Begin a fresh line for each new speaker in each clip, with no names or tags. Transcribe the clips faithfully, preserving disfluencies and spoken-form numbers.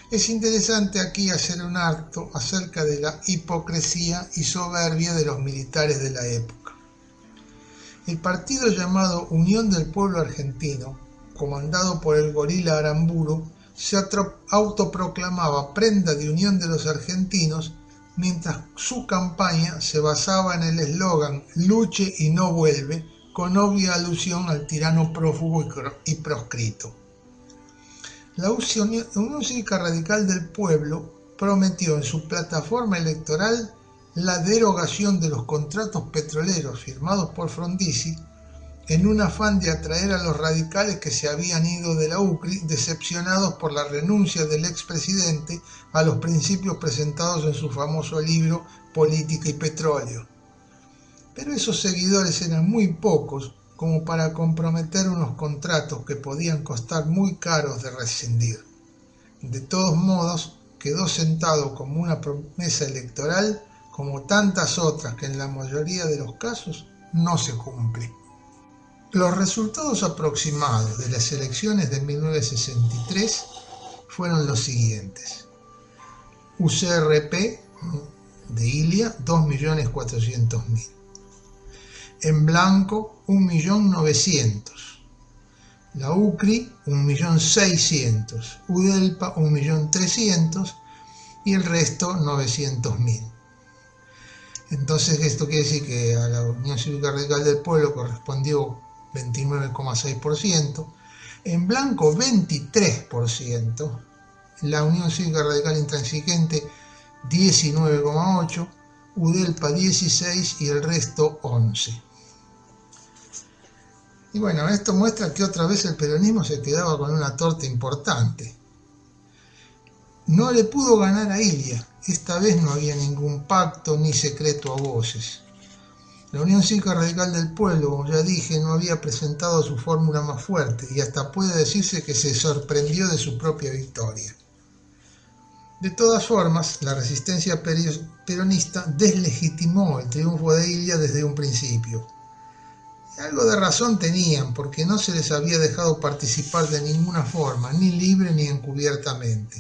Es interesante aquí hacer un acto acerca de la hipocresía y soberbia de los militares de la época. El partido llamado Unión del Pueblo Argentino, comandado por el gorila Aramburu, se autoproclamaba prenda de unión de los argentinos, mientras su campaña se basaba en el eslogan «Luche y no vuelve», con obvia alusión al tirano prófugo y proscrito. La Unión Cívica Radical del Pueblo prometió en su plataforma electoral la derogación de los contratos petroleros firmados por Frondizi, en un afán de atraer a los radicales que se habían ido de la U C R I, decepcionados por la renuncia del expresidente a los principios presentados en su famoso libro Política y Petróleo. Pero esos seguidores eran muy pocos como para comprometer unos contratos que podían costar muy caros de rescindir. De todos modos, quedó sentado como una promesa electoral, como tantas otras que en la mayoría de los casos no se cumple. Los resultados aproximados de las elecciones de mil novecientos sesenta y tres fueron los siguientes. U C R P de Ilia, dos millones cuatrocientos mil. En blanco, un millón novecientos mil. La U C R I, un millón seiscientos mil. Udelpa, un millón trescientos mil. Y el resto, novecientos mil. Entonces, esto quiere decir que a la Unión Cívica Radical del Pueblo correspondió veintinueve coma seis por ciento, en blanco veintitrés por ciento, la Unión Cívica Radical Intransigente diecinueve coma ocho por ciento, Udelpa dieciséis por ciento y el resto once por ciento. Y bueno, esto muestra que otra vez el peronismo se quedaba con una torta importante. No le pudo ganar a Ilia, esta vez no había ningún pacto ni secreto a voces. La Unión Cívica Radical del Pueblo, como ya dije, no había presentado su fórmula más fuerte y hasta puede decirse que se sorprendió de su propia victoria. De todas formas, la resistencia peronista deslegitimó el triunfo de Ilia desde un principio. Algo de razón tenían, porque no se les había dejado participar de ninguna forma, ni libre ni encubiertamente.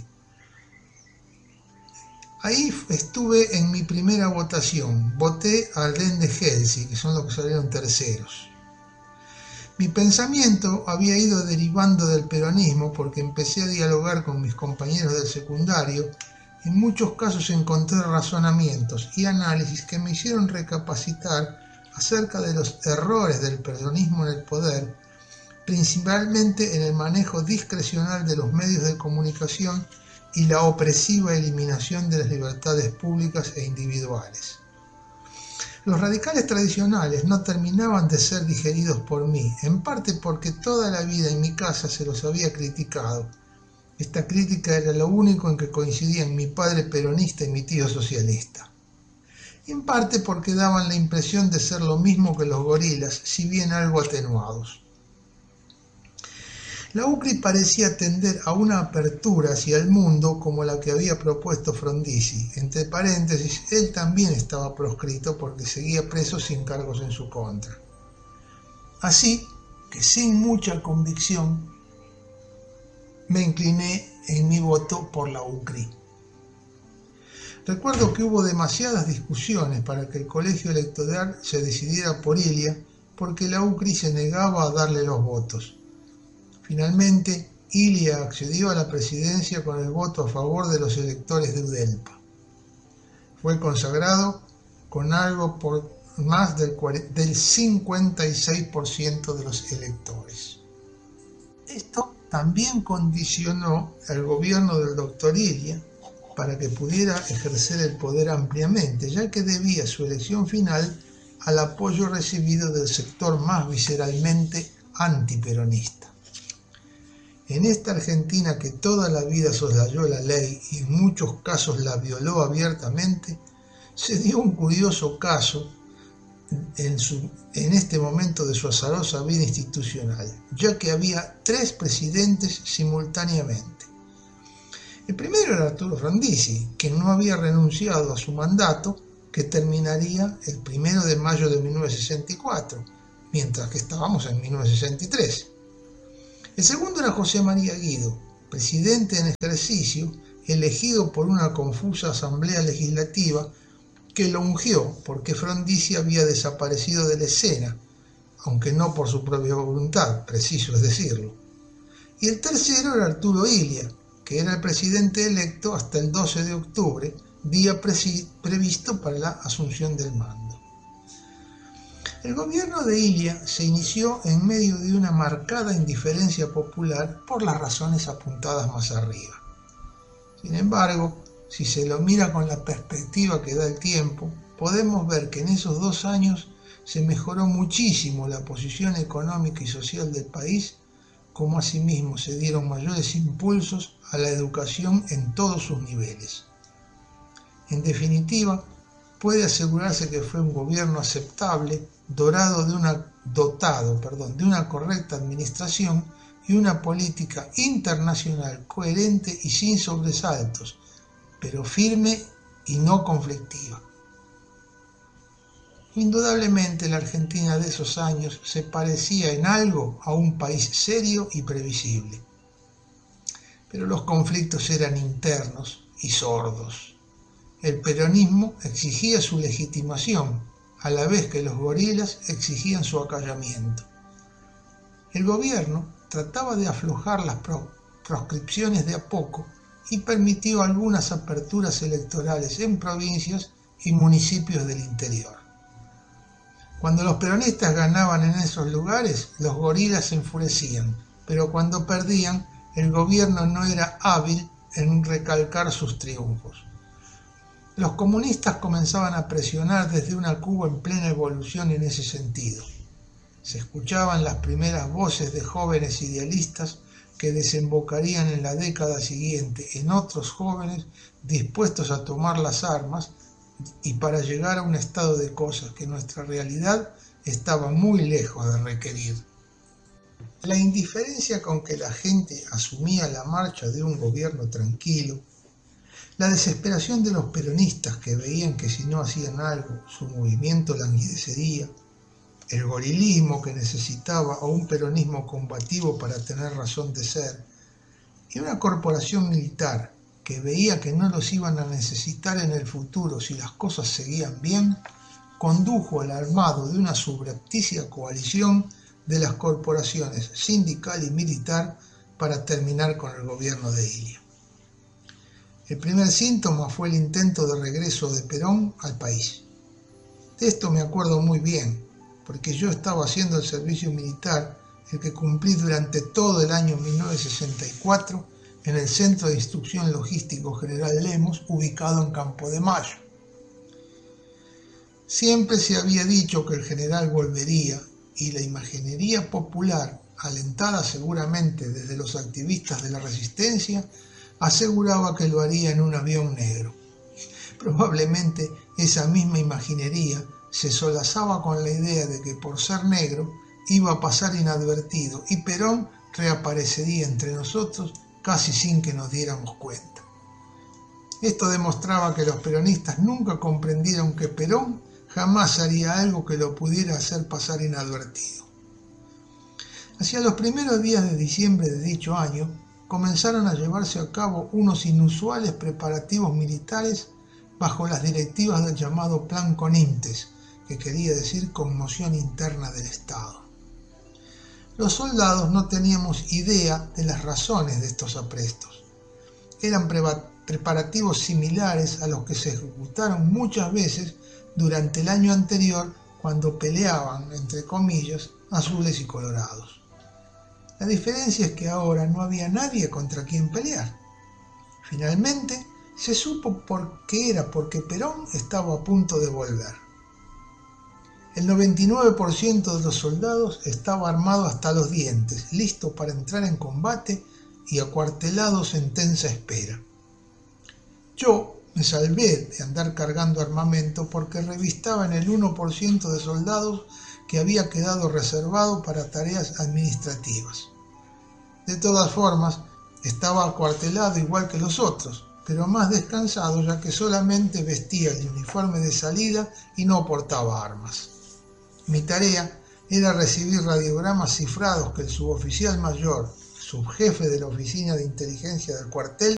Ahí estuve en mi primera votación, voté al Den de Helsi, que son los que salieron terceros. Mi pensamiento había ido derivando del peronismo porque empecé a dialogar con mis compañeros del secundario. En muchos casos encontré razonamientos y análisis que me hicieron recapacitar acerca de los errores del peronismo en el poder, principalmente en el manejo discrecional de los medios de comunicación y la opresiva eliminación de las libertades públicas e individuales. Los radicales tradicionales no terminaban de ser digeridos por mí, en parte porque toda la vida en mi casa se los había criticado. Esta crítica era lo único en que coincidían mi padre peronista y mi tío socialista. En parte porque daban la impresión de ser lo mismo que los gorilas, si bien algo atenuados. La U C R I parecía tender a una apertura hacia el mundo como la que había propuesto Frondizi. Entre paréntesis, él también estaba proscrito porque seguía preso sin cargos en su contra. Así que sin mucha convicción me incliné en mi voto por la U C R I. Recuerdo que hubo demasiadas discusiones para que el colegio electoral se decidiera por Ilia porque la U C R I se negaba a darle los votos. Finalmente, Ilia accedió a la presidencia con el voto a favor de los electores de Udelpa. Fue consagrado con algo por más del cincuenta y seis por ciento de los electores. Esto también condicionó el gobierno del doctor Ilia para que pudiera ejercer el poder ampliamente, ya que debía su elección final al apoyo recibido del sector más visceralmente antiperonista. En esta Argentina que toda la vida soslayó la ley y en muchos casos la violó abiertamente, se dio un curioso caso en, su, en este momento de su azarosa vida institucional, ya que había tres presidentes simultáneamente. El primero era Arturo Frondizi, quien no había renunciado a su mandato, que terminaría el primero de mayo de mil novecientos sesenta y cuatro, mientras que estábamos en mil novecientos sesenta y tres. El segundo era José María Guido, presidente en ejercicio elegido por una confusa asamblea legislativa que lo ungió porque Frondizi había desaparecido de la escena, aunque no por su propia voluntad, preciso es decirlo. Y el tercero era Arturo Illia, que era el presidente electo hasta el doce de octubre, día previsto para la asunción del mando. El gobierno de Illia se inició en medio de una marcada indiferencia popular por las razones apuntadas más arriba. Sin embargo, si se lo mira con la perspectiva que da el tiempo, podemos ver que en esos dos años se mejoró muchísimo la posición económica y social del país, como asimismo se dieron mayores impulsos a la educación en todos sus niveles. En definitiva, puede asegurarse que fue un gobierno aceptable, dorado de una, dotado perdón, de una correcta administración y una política internacional coherente y sin sobresaltos, pero firme y no conflictiva. Indudablemente la Argentina de esos años se parecía en algo a un país serio y previsible, pero los conflictos eran internos y sordos. El peronismo exigía su legitimación, a la vez que los gorilas exigían su acallamiento. El gobierno trataba de aflojar las proscripciones de a poco y permitió algunas aperturas electorales en provincias y municipios del interior. Cuando los peronistas ganaban en esos lugares, los gorilas se enfurecían, pero cuando perdían, el gobierno no era hábil en recalcar sus triunfos. Los comunistas comenzaban a presionar desde una Cuba en plena evolución en ese sentido. Se escuchaban las primeras voces de jóvenes idealistas que desembocarían en la década siguiente en otros jóvenes dispuestos a tomar las armas y para llegar a un estado de cosas que nuestra realidad estaba muy lejos de requerir. La indiferencia con que la gente asumía la marcha de un gobierno tranquilo, la desesperación de los peronistas que veían que si no hacían algo su movimiento languidecería, el gorilismo que necesitaba a un peronismo combativo para tener razón de ser, y una corporación militar que veía que no los iban a necesitar en el futuro si las cosas seguían bien, condujo al armado de una subrepticia coalición de las corporaciones sindical y militar para terminar con el gobierno de Illia. El primer síntoma fue el intento de regreso de Perón al país. De esto me acuerdo muy bien, porque yo estaba haciendo el servicio militar, el que cumplí durante todo el año mil novecientos sesenta y cuatro en el Centro de Instrucción Logístico General Lemos, ubicado en Campo de Mayo. Siempre se había dicho que el general volvería y la imaginería popular, alentada seguramente desde los activistas de la resistencia, aseguraba que lo haría en un avión negro. Probablemente esa misma imaginería se solazaba con la idea de que por ser negro iba a pasar inadvertido y Perón reaparecería entre nosotros casi sin que nos diéramos cuenta. Esto demostraba que los peronistas nunca comprendieron que Perón jamás haría algo que lo pudiera hacer pasar inadvertido. Hacia los primeros días de diciembre de dicho año, comenzaron a llevarse a cabo unos inusuales preparativos militares bajo las directivas del llamado Plan Conintes, que quería decir Conmoción Interna del Estado. Los soldados no teníamos idea de las razones de estos aprestos. Eran preparativos similares a los que se ejecutaron muchas veces durante el año anterior cuando peleaban, entre comillas, azules y colorados. La diferencia es que ahora no había nadie contra quien pelear. Finalmente, se supo por qué era porque Perón estaba a punto de volver. El noventa y nueve por ciento de los soldados estaba armado hasta los dientes, listo para entrar en combate y acuartelados en tensa espera. Yo me salvé de andar cargando armamento porque revistaba en el uno por ciento de soldados que había quedado reservado para tareas administrativas. De todas formas, estaba acuartelado igual que los otros, pero más descansado ya que solamente vestía el uniforme de salida y no portaba armas. Mi tarea era recibir radiogramas cifrados que el suboficial mayor, subjefe de la oficina de inteligencia del cuartel,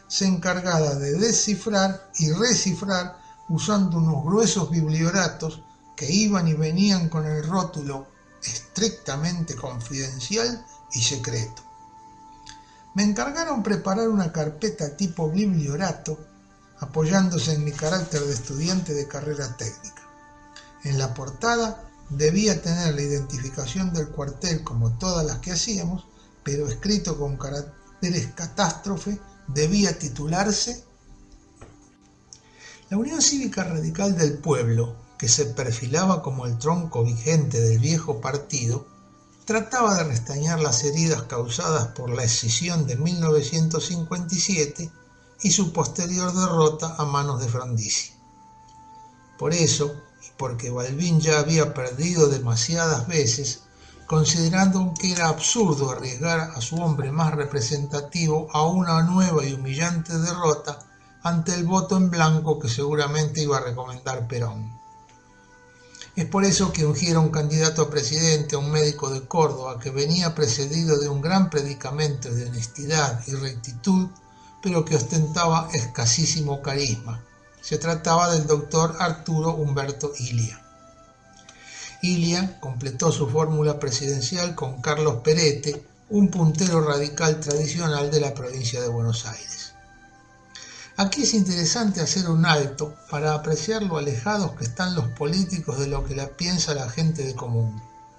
se encargaba de descifrar y rescifrar usando unos gruesos biblioratos que iban y venían con el rótulo estrictamente confidencial y secreto. Me encargaron preparar una carpeta tipo bibliorato apoyándose en mi carácter de estudiante de carrera técnica. En la portada debía tener la identificación del cuartel como todas las que hacíamos, pero escrito con caracteres catástrofe debía titularse La Unión Cívica Radical del Pueblo, que se perfilaba como el tronco vigente del viejo partido, trataba de restañar las heridas causadas por la escisión de mil novecientos cincuenta y siete y su posterior derrota a manos de Frondizi. Por eso, y porque Balbín ya había perdido demasiadas veces, considerando que era absurdo arriesgar a su hombre más representativo a una nueva y humillante derrota ante el voto en blanco que seguramente iba a recomendar Perón. Es por eso que ungieron candidato a presidente a un médico de Córdoba que venía precedido de un gran predicamento de honestidad y rectitud, pero que ostentaba escasísimo carisma. Se trataba del doctor Arturo Humberto Ilia. Ilia completó su fórmula presidencial con Carlos Perete, un puntero radical tradicional de la provincia de Buenos Aires. Aquí es interesante hacer un alto para apreciar lo alejados que están los políticos de lo que la piensa la gente de común.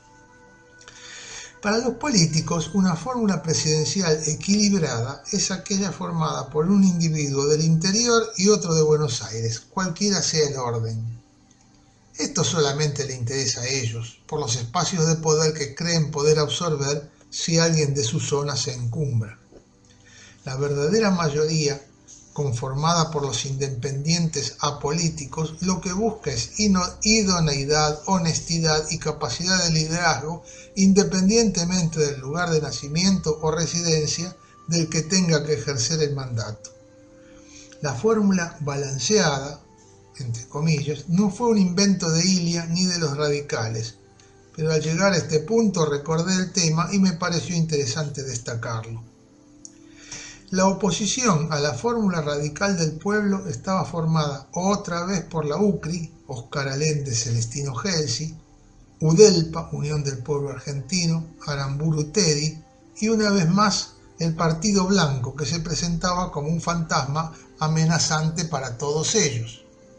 Para los políticos, una fórmula presidencial equilibrada es aquella formada por un individuo del interior y otro de Buenos Aires, cualquiera sea el orden. Esto solamente le interesa a ellos, por los espacios de poder que creen poder absorber si alguien de su zona se encumbra. La verdadera mayoría, conformada por los independientes apolíticos, lo que busca es idoneidad, honestidad y capacidad de liderazgo, independientemente del lugar de nacimiento o residencia del que tenga que ejercer el mandato. La fórmula balanceada, entre comillas, no fue un invento de Ilia ni de los radicales, pero al llegar a este punto recordé el tema y me pareció interesante destacarlo. La oposición a la fórmula radical del pueblo estaba formada otra vez por la U C R I, Oscar Allende, Celestino Gelsi, UDELPA, Unión del Pueblo Argentino, Aramburu Tedi, y una vez más el Partido Blanco, que se presentaba como un fantasma amenazante para todos ellos.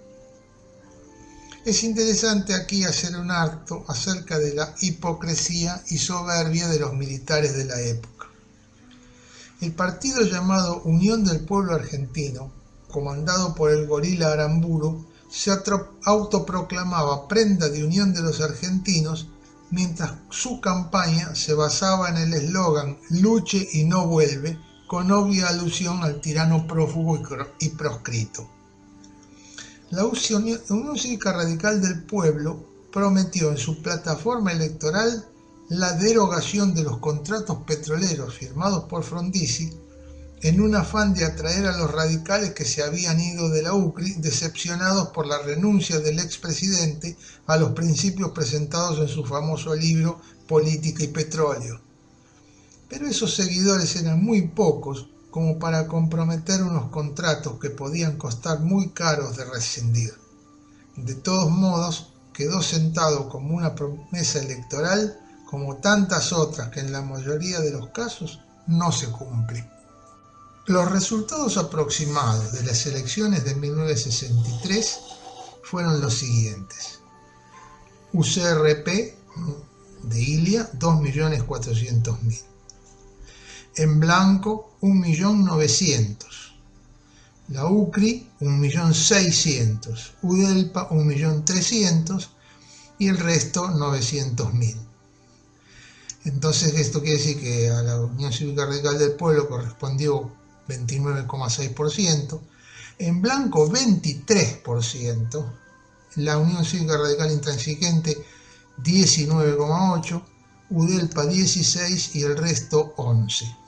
Es interesante aquí hacer un alto acerca de la hipocresía y soberbia de los militares de la época. El partido llamado Unión del Pueblo Argentino, comandado por el gorila Aramburu, se autoproclamaba prenda de unión de los argentinos, mientras su campaña se basaba en el eslogan «Luche y no vuelve», con obvia alusión al tirano prófugo y proscrito. La Unión Cívica Radical del Pueblo prometió en su plataforma electoral la derogación de los contratos petroleros firmados por Frondizi en un afán de atraer a los radicales que se habían ido de la U C R I decepcionados por la renuncia del expresidente a los principios presentados en su famoso libro Política y Petróleo. Pero esos seguidores eran muy pocos como para comprometer unos contratos que podían costar muy caros de rescindir. De todos modos, quedó sentado como una promesa electoral como tantas otras que en la mayoría de los casos no se cumplen. Los resultados aproximados de las elecciones de mil novecientos sesenta y tres fueron los siguientes. U C R P de Ilia, dos millones cuatrocientos mil. En blanco, un millón novecientos mil. La U C R I, un millón seiscientos mil. UDELPA, un millón trescientos mil. Y el resto, novecientos mil. Entonces esto quiere decir que a la Unión Cívica Radical del Pueblo correspondió veintinueve coma seis por ciento, en blanco veintitrés por ciento, la Unión Cívica Radical Intransigente diecinueve coma ocho por ciento, UDELPA dieciséis por ciento y el resto once por ciento.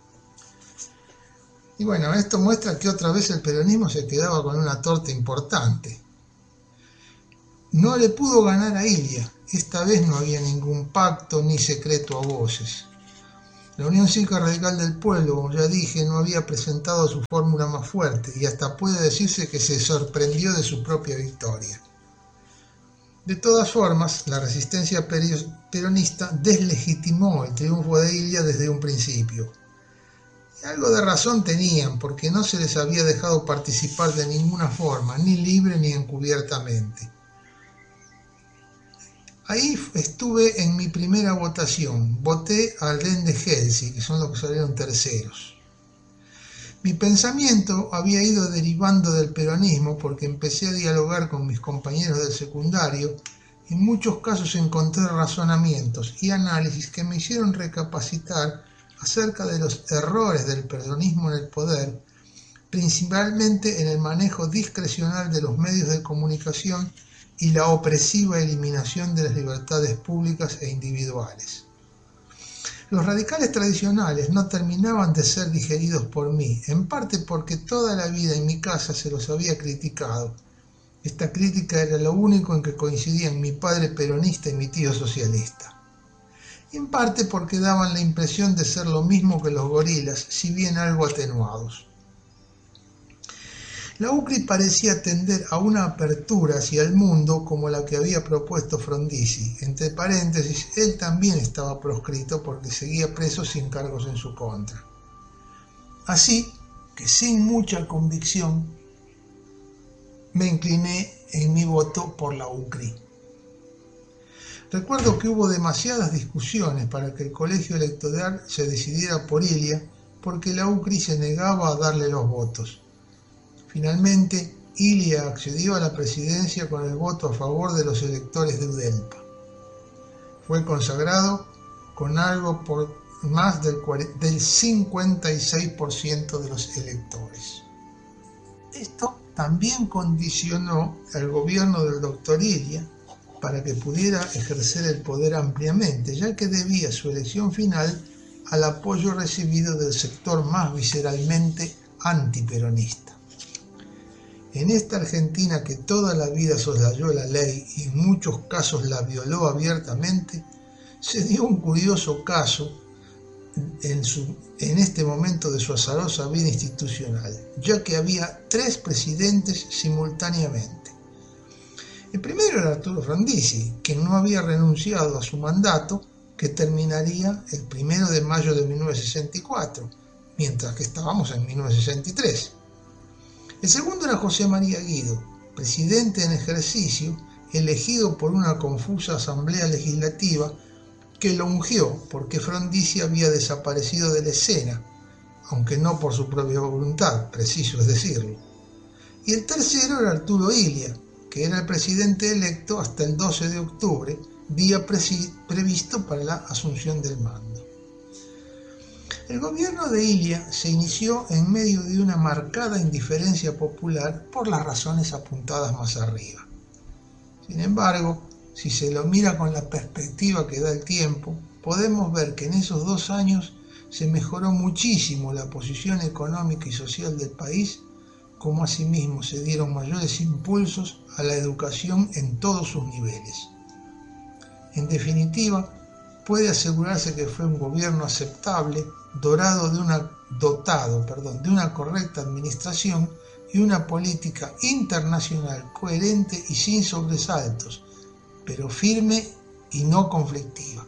Y bueno, esto muestra que otra vez el peronismo se quedaba con una torta importante. No le pudo ganar a Ilia. Esta vez no había ningún pacto ni secreto a voces. La Unión Cívica Radical del Pueblo, como ya dije, no había presentado su fórmula más fuerte y hasta puede decirse que se sorprendió de su propia victoria. De todas formas, la resistencia peronista deslegitimó el triunfo de Ilia desde un principio. Y algo de razón tenían, porque no se les había dejado participar de ninguna forma, ni libre ni encubiertamente. Ahí estuve en mi primera votación, voté al D E N de Helsi, que son los que salieron terceros. Mi pensamiento había ido derivando del peronismo porque empecé a dialogar con mis compañeros del secundario y en muchos casos encontré razonamientos y análisis que me hicieron recapacitar acerca de los errores del peronismo en el poder, principalmente en el manejo discrecional de los medios de comunicación y la opresiva eliminación de las libertades públicas e individuales. Los radicales tradicionales no terminaban de ser digeridos por mí, en parte porque toda la vida en mi casa se los había criticado. Esta crítica era lo único en que coincidían mi padre peronista y mi tío socialista. Y en parte porque daban la impresión de ser lo mismo que los gorilas, si bien algo atenuados. La U C R I parecía tender a una apertura hacia el mundo como la que había propuesto Frondizi. Entre paréntesis, él también estaba proscrito porque seguía preso sin cargos en su contra. Así que sin mucha convicción me incliné en mi voto por la U C R I. Recuerdo que hubo demasiadas discusiones para que el colegio electoral se decidiera por Ilia porque la U C R I se negaba a darle los votos. Finalmente, Ilia accedió a la presidencia con el voto a favor de los electores de UDELPA. Fue consagrado con algo por más del cincuenta y seis por ciento de los electores. Esto también condicionó al gobierno del doctor Ilia para que pudiera ejercer el poder ampliamente, ya que debía su elección final al apoyo recibido del sector más visceralmente antiperonista. En esta Argentina que toda la vida soslayó la ley y en muchos casos la violó abiertamente, se dio un curioso caso en, su, en este momento de su azarosa vida institucional, ya que había tres presidentes simultáneamente. El primero era Arturo Frondizi, quien no había renunciado a su mandato, que terminaría el primero de mayo de mil novecientos sesenta y cuatro, mientras que estábamos en mil novecientos sesenta y tres. El segundo era José María Guido, presidente en ejercicio, elegido por una confusa asamblea legislativa que lo ungió porque Frondizi había desaparecido de la escena, aunque no por su propia voluntad, preciso es decirlo. Y el tercero era Arturo Ilia, que era el presidente electo hasta el doce de octubre, día previsto para la asunción del mando. El gobierno de Ilia se inició en medio de una marcada indiferencia popular por las razones apuntadas más arriba. Sin embargo, si se lo mira con la perspectiva que da el tiempo, podemos ver que en esos dos años se mejoró muchísimo la posición económica y social del país, como asimismo se dieron mayores impulsos a la educación en todos sus niveles. En definitiva, puede asegurarse que fue un gobierno aceptable, dorado de una, dotado perdón, de una correcta administración y una política internacional coherente y sin sobresaltos, pero firme y no conflictiva.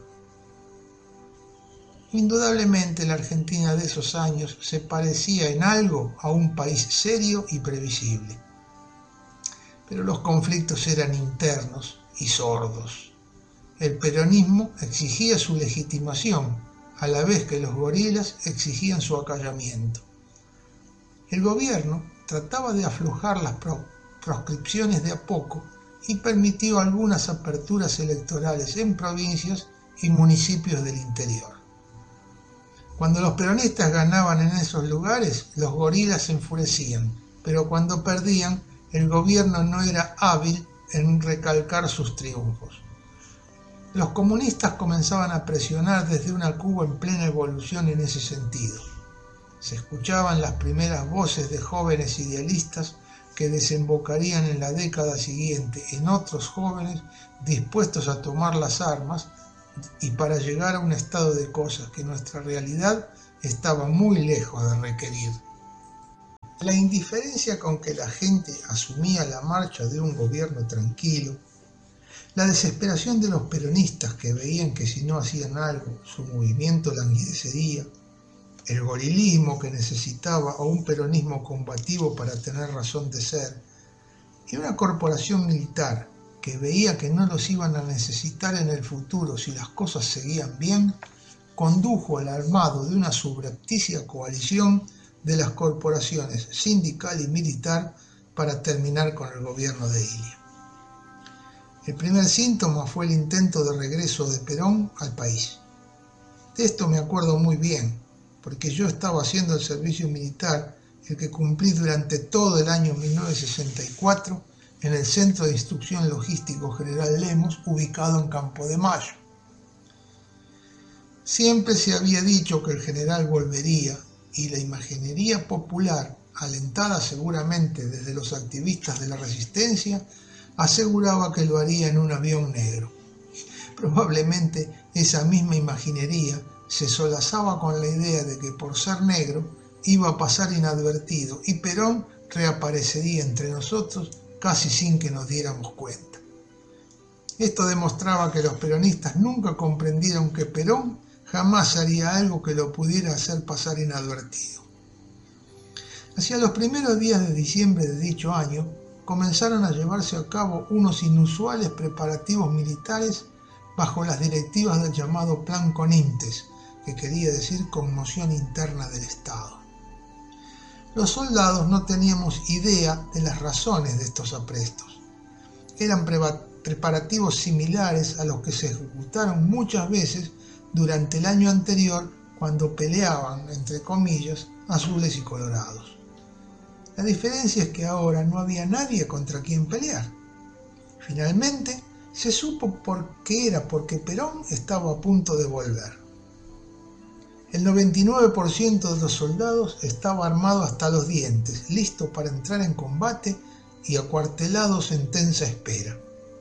Indudablemente la Argentina de esos años se parecía en algo a un país serio y previsible, pero los conflictos eran internos y sordos. El peronismo exigía su legitimación, a la vez que los gorilas exigían su acallamiento. El gobierno trataba de aflojar las pro- proscripciones de a poco y permitió algunas aperturas electorales en provincias y municipios del interior. Cuando los peronistas ganaban en esos lugares, los gorilas se enfurecían, pero cuando perdían, el gobierno no era hábil en recalcar sus triunfos. Los comunistas comenzaban a presionar desde una Cuba en plena evolución en ese sentido. Se escuchaban las primeras voces de jóvenes idealistas que desembocarían en la década siguiente en otros jóvenes dispuestos a tomar las armas y para llegar a un estado de cosas que nuestra realidad estaba muy lejos de requerir. La indiferencia con que la gente asumía la marcha de un gobierno tranquilo, la desesperación de los peronistas que veían que si no hacían algo, su movimiento languidecería, el gorilismo que necesitaba a un peronismo combativo para tener razón de ser, y una corporación militar que veía que no los iban a necesitar en el futuro si las cosas seguían bien, condujo al armado de una subrepticia coalición de las corporaciones sindical y militar para terminar con el gobierno de Ilia. El primer síntoma fue el intento de regreso de Perón al país. De esto me acuerdo muy bien, porque yo estaba haciendo el servicio militar, el que cumplí durante todo el año mil novecientos sesenta y cuatro en el Centro de Instrucción Logístico General Lemos, ubicado en Campo de Mayo. Siempre se había dicho que el general volvería, y la imaginería popular, alentada seguramente desde los activistas de la resistencia, aseguraba que lo haría en un avión negro. Probablemente esa misma imaginería se solazaba con la idea de que por ser negro iba a pasar inadvertido y Perón reaparecería entre nosotros casi sin que nos diéramos cuenta. Esto demostraba que los peronistas nunca comprendieron que Perón jamás haría algo que lo pudiera hacer pasar inadvertido. Hacia los primeros días de diciembre de dicho año, comenzaron a llevarse a cabo unos inusuales preparativos militares bajo las directivas del llamado Plan Conintes, que quería decir conmoción interna del Estado. Los soldados no teníamos idea de las razones de estos aprestos. Eran preparativos similares a los que se ejecutaron muchas veces durante el año anterior cuando peleaban, entre comillas, azules y colorados. La diferencia es que ahora no había nadie contra quien pelear. Finalmente, se supo por qué era porque Perón estaba a punto de volver. El noventa y nueve por ciento de los soldados estaba armado hasta los dientes, listo para entrar en combate y acuartelados en tensa espera.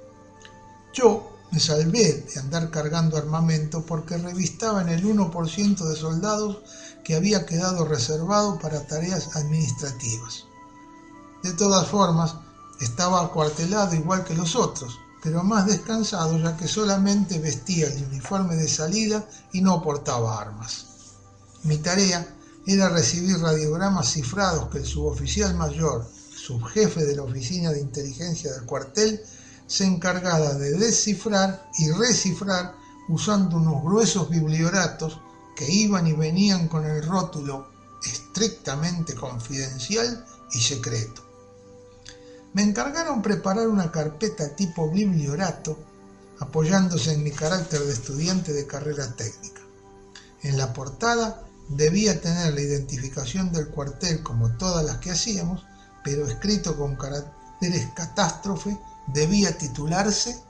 Yo me salvé de andar cargando armamento porque revistaba en el uno por ciento de soldados que había quedado reservado para tareas administrativas. De todas formas, estaba acuartelado igual que los otros, pero más descansado ya que solamente vestía el uniforme de salida y no portaba armas. Mi tarea era recibir radiogramas cifrados que el suboficial mayor, subjefe de la oficina de inteligencia del cuartel, se encargaba de descifrar y recifrar usando unos gruesos biblioratos que iban y venían con el rótulo estrictamente confidencial y secreto. Me encargaron preparar una carpeta tipo bibliorato apoyándose en mi carácter de estudiante de carrera técnica. En la portada debía tener la identificación del cuartel como todas las que hacíamos, pero escrito con caracteres catástrofe debía titularse